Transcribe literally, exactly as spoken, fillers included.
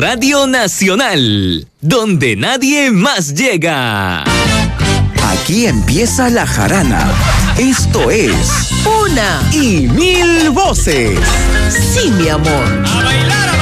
Radio Nacional, donde nadie más llega. Aquí empieza la jarana. Esto es Una y mil voces. Sí, mi amor. ¡A bailar!